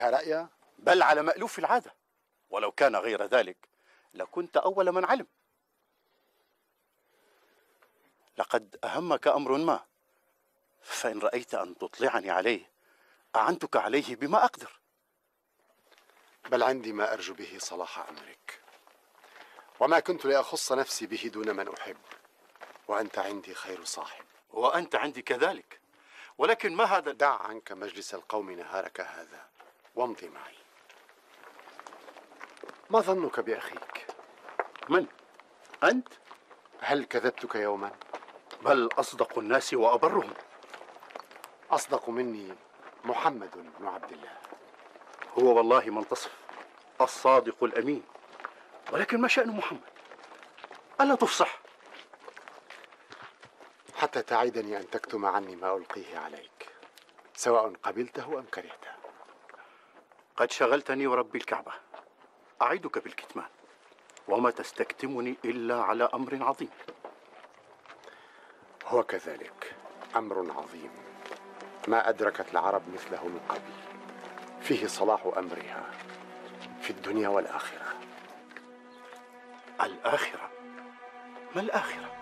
رأيه؟ بل على مألوف العادة، ولو كان غير ذلك لكنت أول من علم. لقد أهمك أمر ما، فإن رأيت أن تطلعني عليه أعنتك عليه بما أقدر. بل عندي ما أرجو به صلاح أمرك، وما كنت لأخص نفسي به دون من أحب، وأنت عندي خير صاحب. وأنت عندي كذلك، ولكن ما هذا؟ دع عنك مجلس القوم نهارك هذا وامضي معي. ما ظنك بأخيك؟ من؟ أنت؟ هل كذبتك يوما؟ بل أصدق الناس وأبرهم. أصدق مني محمد بن عبد الله. هو والله منتصف الصادق الأمين، ولكن ما شأن محمد؟ ألا تفصح؟ حتى تعيدني أن تكتم عني ما ألقيه عليك، سواء قبلته أم كرهته. قد شغلتني ورب الكعبة، أعدك بالكتمان، وما تستكتمني إلا على أمر عظيم. هو كذلك أمر عظيم ما أدركت العرب مثله من قبل، فيه صلاح أمرها في الدنيا والآخرة. الآخرة؟ ما الآخرة؟